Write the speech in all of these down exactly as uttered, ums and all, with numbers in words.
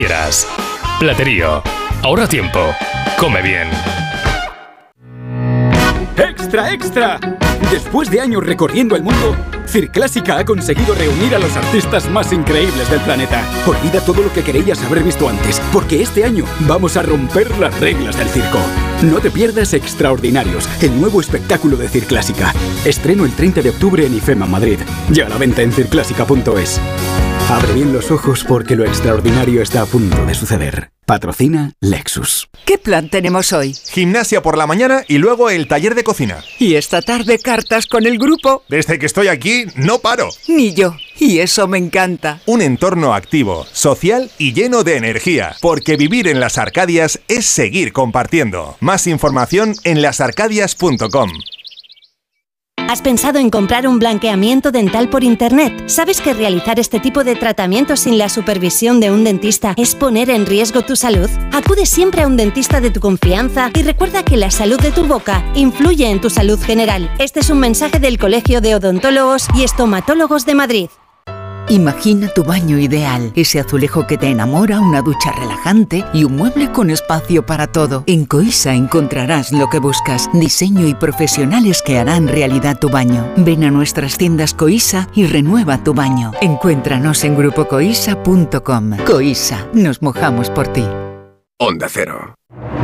quieras. Platerío. Ahorra tiempo. Come bien. ¡Extra, extra! Después de años recorriendo el mundo, Circlásica ha conseguido reunir a los artistas más increíbles del planeta. Olvida todo lo que querías haber visto antes, porque este año vamos a romper las reglas del circo. No te pierdas Extraordinarios, el nuevo espectáculo de Circlásica. Estreno el treinta de octubre en IFEMA, Madrid. Ya a la venta en circlásica punto es. Abre bien los ojos porque lo extraordinario está a punto de suceder. Patrocina Lexus. ¿Qué plan tenemos hoy? Gimnasia por la mañana y luego el taller de cocina. Y esta tarde cartas con el grupo. Desde que estoy aquí no paro. Ni yo. Y eso me encanta. Un entorno activo, social y lleno de energía. Porque vivir en las Arcadias es seguir compartiendo. Más información en las arcadias punto com. ¿Has pensado en comprar un blanqueamiento dental por internet? ¿Sabes que realizar este tipo de tratamientos sin la supervisión de un dentista es poner en riesgo tu salud? Acude siempre a un dentista de tu confianza y recuerda que la salud de tu boca influye en tu salud general. Este es un mensaje del Colegio de Odontólogos y Estomatólogos de Madrid. Imagina tu baño ideal, ese azulejo que te enamora, una ducha relajante y un mueble con espacio para todo. En Coisa encontrarás lo que buscas, diseño y profesionales que harán realidad tu baño. Ven a nuestras tiendas Coisa y renueva tu baño. Encuéntranos en grupo coisa punto com. Coisa, nos mojamos por ti. Onda Cero.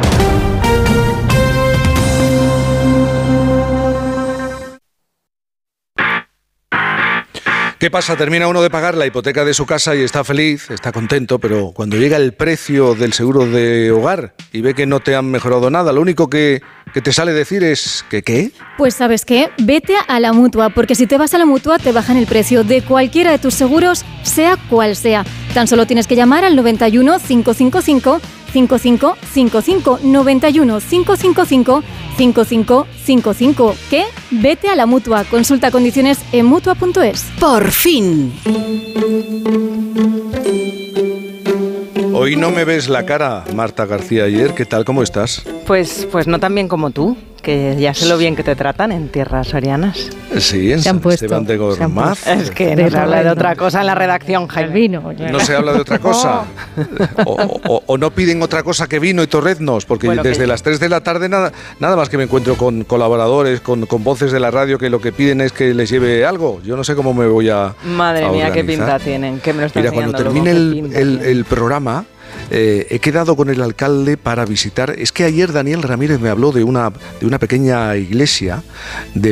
¿Qué pasa? Termina uno de pagar la hipoteca de su casa y está feliz, está contento, pero cuando llega el precio del seguro de hogar y ve que no te han mejorado nada, lo único que, que te sale decir es que ¿qué? Pues ¿sabes qué? Vete a la Mutua, porque si te vas a la Mutua te bajan el precio de cualquiera de tus seguros, sea cual sea. Tan solo tienes que llamar al noventa y uno, cinco cinco cinco, cinco cinco cinco cinco, noventa y uno, cinco cinco cinco, cinco cinco cinco cinco. ¿Qué? Vete a la Mutua. Consulta condiciones en mutua punto es. ¡Por fin! Hoy no me ves la cara, Marta García Ayer. ¿Qué tal? ¿Cómo estás? Pues, pues no tan bien como tú, que ya sé lo bien que te tratan en tierras sorianas. Sí, en San Esteban de Gormaz. Es que no se habla de otra cosa en la redacción, Jaime. Vino. No se habla de otra cosa. O, o, o no piden otra cosa que vino y torreznos, porque bueno, desde que... las tres de la tarde nada, nada más que me encuentro con colaboradores, con, con voces de la radio que lo que piden es que les lleve algo. Yo no sé cómo me voy a Madre a mía, qué pinta tienen. Que me lo están Mira, cuando termine el, el, el programa... Eh, he quedado con el alcalde para visitar. Es que ayer Daniel Ramírez me habló de una, de una pequeña iglesia de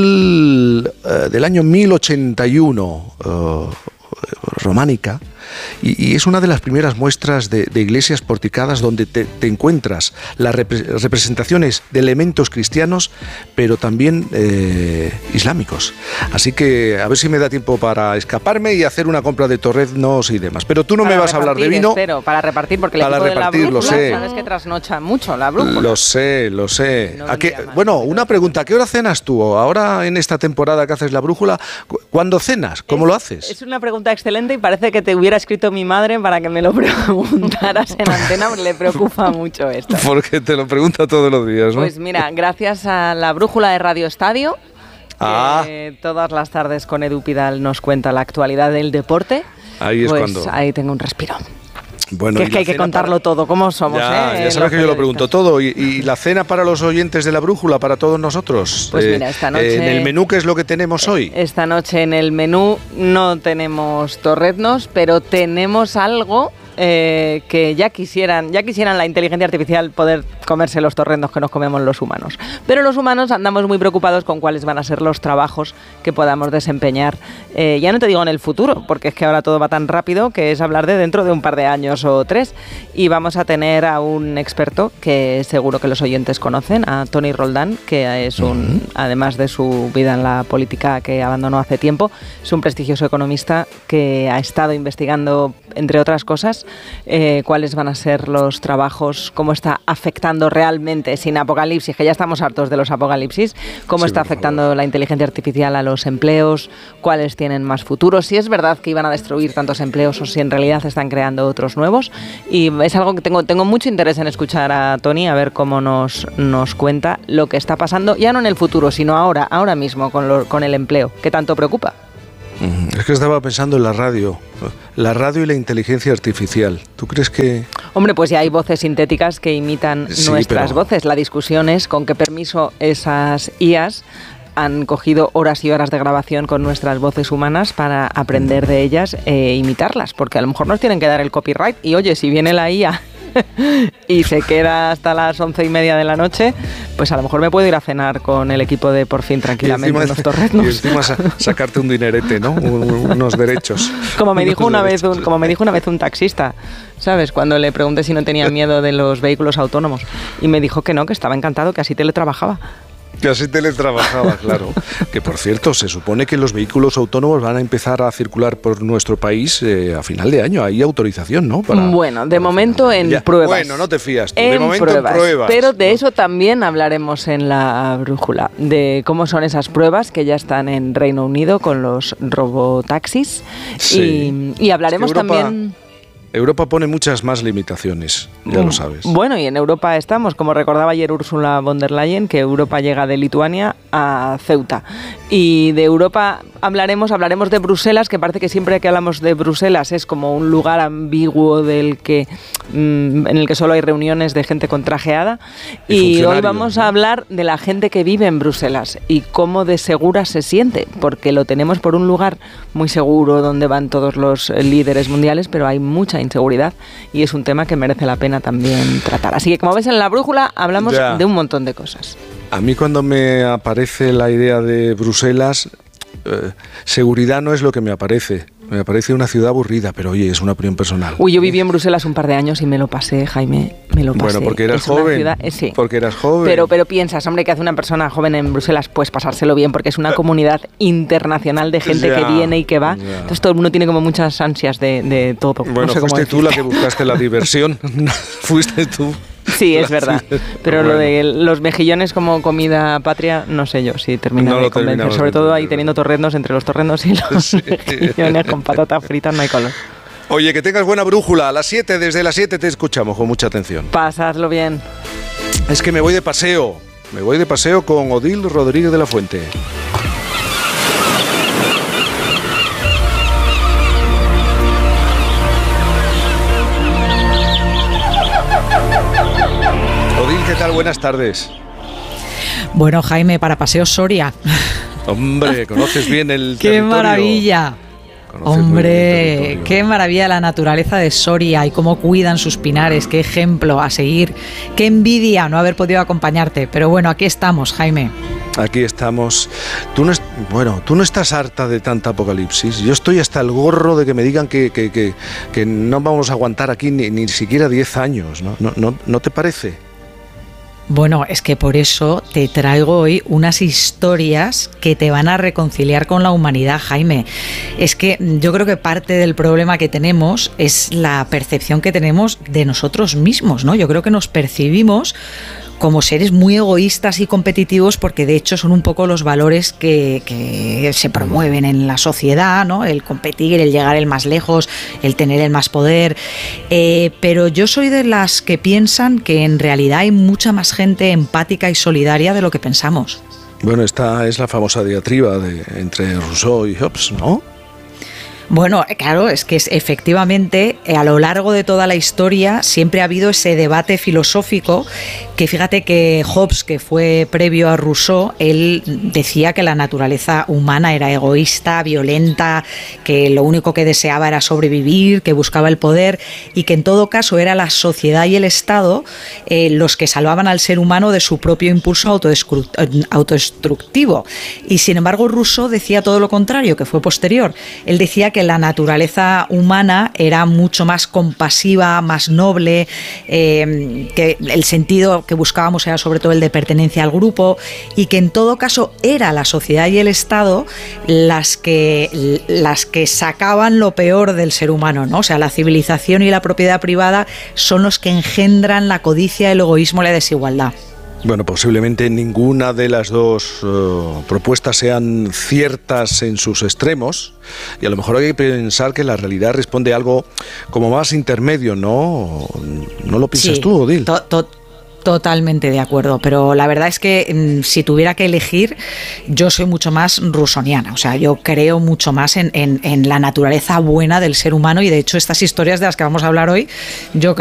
mil, uh, del año mil ochenta y uno, uh, románica, y, y es una de las primeras muestras de, de iglesias porticadas donde te, te encuentras las repre- representaciones de elementos cristianos, pero también eh, islámicos. Así que a ver si me da tiempo para escaparme y hacer una compra de torreznos y demás. Pero tú no para me vas a hablar de vino. Espero, para repartir, porque el para equipo repartir, de la brújula, lo sé. sabes que trasnocha mucho la brújula. Lo sé, lo sé. No ¿A qué, más, bueno, una pregunta. ¿A qué hora cenas tú? Ahora en esta temporada que haces la brújula, ¿cuándo cenas? ¿Cómo es, lo haces? Es una pregunta excelente y parece que te hubiera escrito mi madre para que me lo preguntaras en antena, porque le preocupa mucho esto. Porque te lo pregunta todos los días, ¿no? Pues mira, gracias a la brújula de Radio Estadio, ah. que todas las tardes con Edu Pidal nos cuenta la actualidad del deporte, ahí es pues cuando... ahí tengo un respiro. Bueno, que es que hay que contarlo para... todo, ¿cómo somos? Ya, eh, ya sabes que yo lo pregunto todo. ¿Y, ¿Y la cena para los oyentes de la brújula, para todos nosotros? Pues eh, mira, esta noche... Eh, ¿En el menú qué es lo que tenemos hoy? Esta noche en el menú no tenemos torreznos, pero tenemos algo... Eh, que ya quisieran, ya quisieran la inteligencia artificial poder comerse los torrendos que nos comemos los humanos. Pero los humanos andamos muy preocupados con cuáles van a ser los trabajos que podamos desempeñar. Eh, ya no te digo en el futuro, porque es que ahora todo va tan rápido que es hablar de dentro de un par de años o tres. Y vamos a tener a un experto que seguro que los oyentes conocen, a Toni Roldán, que es un, uh-huh. además de su vida en la política que abandonó hace tiempo, es un prestigioso economista que ha estado investigando, entre otras cosas, Eh, cuáles van a ser los trabajos, cómo está afectando realmente, sin apocalipsis, que ya estamos hartos de los apocalipsis, cómo sí, está afectando favor. la inteligencia artificial a los empleos, cuáles tienen más futuro, si es verdad que iban a destruir tantos empleos o si en realidad se están creando otros nuevos. Y es algo que tengo, tengo mucho interés en escuchar a Toni, a ver cómo nos, nos cuenta lo que está pasando, ya no en el futuro, sino ahora, ahora mismo con, lo, con el empleo, que tanto preocupa. Es que estaba pensando en la radio, la radio y la inteligencia artificial. ¿Tú crees que...? Hombre, pues ya hay voces sintéticas que imitan Sí, nuestras pero- voces. La discusión es con qué permiso esas I As han cogido horas y horas de grabación con nuestras voces humanas para aprender de ellas e imitarlas, porque a lo mejor nos tienen que dar el copyright y oye, si viene la I A y se queda hasta las once y media de la noche, pues a lo mejor me puedo ir a cenar con el equipo de Por Fin tranquilamente en los torreznos. Y encima sa- sacarte un dinerete, ¿no? Un- unos derechos. Como me dijo Unos una vez derechos. un, como me dijo una vez un taxista, ¿sabes? Cuando le pregunté si no tenía miedo de los vehículos autónomos y me dijo que no, que estaba encantado, que así teletrabajaba. Que así teletrabajaba, claro. Que por cierto, se supone que los vehículos autónomos van a empezar a circular por nuestro país eh, a final de año. Hay autorización, ¿no? Para, bueno, de momento en Ya. pruebas. Bueno, no te fías tú. En de momento pruebas, en pruebas. Pero de eso también hablaremos en la brújula, de cómo son esas pruebas que ya están en Reino Unido con los robotaxis. Sí. Y, y hablaremos Es que Europa- también... Europa pone muchas más limitaciones, ya lo sabes. Bueno, y en Europa estamos, como recordaba ayer Ursula von der Leyen, que Europa llega de Lituania a Ceuta. Y de Europa hablaremos, hablaremos de Bruselas, que parece que siempre que hablamos de Bruselas es como un lugar ambiguo del que mm, en el que solo hay reuniones de gente contrajeada. Y Y, hoy funcionarios, vamos ¿no? a hablar de la gente que vive en Bruselas y cómo de segura se siente, porque lo tenemos por un lugar muy seguro donde van todos los eh, líderes mundiales, pero hay mucha inseguridad y es un tema que merece la pena también tratar. Así que como ves en la brújula hablamos Ya. de un montón de cosas. A mí cuando me aparece la idea de Bruselas, eh, seguridad no es lo que me aparece. Me aparece una ciudad aburrida, pero oye, es una opinión personal. Uy, yo viví en Bruselas un par de años y me lo pasé, Jaime, me lo pasé. Bueno, porque eras Es una joven. ciudad- eh, sí. Porque eras joven. Pero, pero piensas, hombre, que hace una persona joven en Bruselas, pues pasárselo bien, porque es una comunidad internacional de gente Ya, que viene y que va. ya. Entonces todo el mundo tiene como muchas ansias de, de todo. Bueno, no sé cómo fuiste tú la que decirte. buscaste la diversión. Fuiste tú. Sí, es La- verdad. Pero Bueno. lo de los mejillones como comida patria, no sé yo si termina No de lo convencer. terminamos Sobre de todo ahí entender, teniendo torrendos, entre los torrendos y los Sí. mejillones con patatas fritas no hay color. Oye, que tengas buena brújula. A las siete, desde las siete te escuchamos con mucha atención. Pasadlo bien. Es que me voy de paseo. Me voy de paseo con Odil Rodríguez de la Fuente. Odil, ¿qué tal? Buenas tardes. Bueno, Jaime, para Paseo Soria. Hombre, conoces bien el ¡Qué territorio. maravilla! Conoces muy bien el Hombre, territorio. qué maravilla la naturaleza de Soria y cómo cuidan sus pinares, qué ejemplo a seguir. Qué envidia no haber podido acompañarte, pero bueno, aquí estamos, Jaime. Aquí estamos. Tú no es- bueno, tú no estás harta de tanta apocalipsis. Yo estoy hasta el gorro de que me digan que, que, que, que no vamos a aguantar aquí ni, ni siquiera diez años. ¿No, no, no, ¿no te parece? Bueno, es que por eso te traigo hoy unas historias que te van a reconciliar con la humanidad, Jaime. Es que yo creo que parte del problema que tenemos es la percepción que tenemos de nosotros mismos, ¿no? Yo creo que nos percibimos como seres muy egoístas y competitivos, porque de hecho son un poco los valores que, que se promueven en la sociedad, ¿no? El competir, el llegar el más lejos, el tener el más poder. Eh, pero yo soy de las que piensan que en realidad hay mucha más gente empática y solidaria de lo que pensamos. Bueno, esta es la famosa diatriba de, entre Rousseau y Hobbes, ¿no? Bueno, claro, es que es, efectivamente eh, a lo largo de toda la historia siempre ha habido ese debate filosófico que fíjate que Hobbes, que fue previo a Rousseau, él decía que la naturaleza humana era egoísta, violenta, que lo único que deseaba era sobrevivir, que buscaba el poder y que en todo caso era la sociedad y el Estado eh, los que salvaban al ser humano de su propio impulso autodescru- autodestructivo. Y sin embargo Rousseau decía todo lo contrario, que fue posterior. Él decía que la naturaleza humana era mucho más compasiva, más noble, eh, que el sentido que buscábamos era sobre todo el de pertenencia al grupo y que en todo caso era la sociedad y el Estado las que, las que sacaban lo peor del ser humano, ¿no? O sea, la civilización y la propiedad privada son los que engendran la codicia, el egoísmo y la desigualdad. Bueno, posiblemente ninguna de las dos uh, propuestas sean ciertas en sus extremos y a lo mejor hay que pensar que la realidad responde a algo como más intermedio, ¿no? ¿No lo piensas Sí, tú, Odil? To, to, Totalmente de acuerdo, pero la verdad es que mmm, si tuviera que elegir, yo soy mucho más rusoniana, o sea, yo creo mucho más en, en, en la naturaleza buena del ser humano y de hecho estas historias de las que vamos a hablar hoy, yo creo